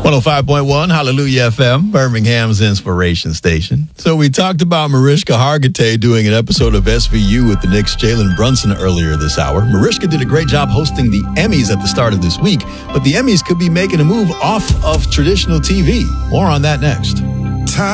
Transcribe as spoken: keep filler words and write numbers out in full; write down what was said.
one oh five point one Hallelujah F M, Birmingham's inspiration station. So we talked about Mariska Hargitay doing an episode of S V U with the Knicks' Jalen Brunson earlier this hour. Mariska did a great job hosting the Emmys at the start of this week, but the Emmys could be making a move off of traditional T V. More on that next.